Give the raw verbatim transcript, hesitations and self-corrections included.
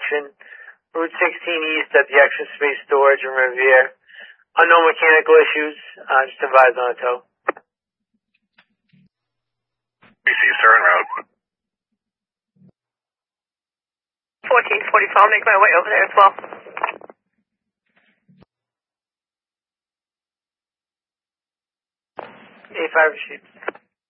direction. Route sixteen east at the Extra Space Storage in Revere. Unknown mechanical issues. Uh, just advised on a tow. B C, sir, en route. fourteen forty-four, I'll make my way over there as well. A five received.